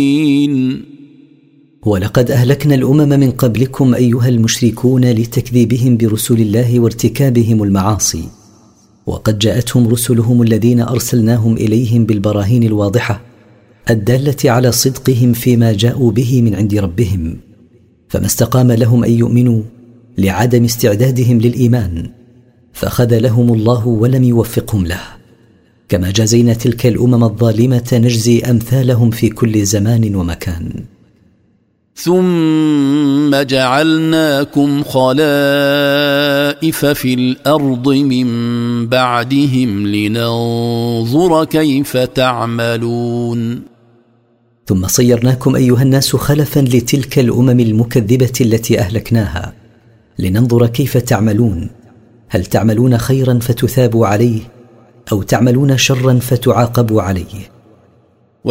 ولقد أهلكنا الأمم من قبلكم أيها المشركون لتكذيبهم برسل الله وارتكابهم المعاصي، وقد جاءتهم رسلهم الذين أرسلناهم إليهم بالبراهين الواضحة الدالة على صدقهم فيما جاءوا به من عند ربهم، فما استقام لهم أن يؤمنوا لعدم استعدادهم للإيمان، فخذلهم الله ولم يوفقهم له. كما جازينا تلك الأمم الظالمة نجزي أمثالهم في كل زمان ومكان. ثم جعلناكم خلائف في الأرض من بعدهم لننظر كيف تعملون. ثم صيرناكم أيها الناس خلفا لتلك الأمم المكذبة التي أهلكناها لننظر كيف تعملون، هل تعملون خيرا فتثابوا عليه أو تعملون شرا فتعاقبوا عليه.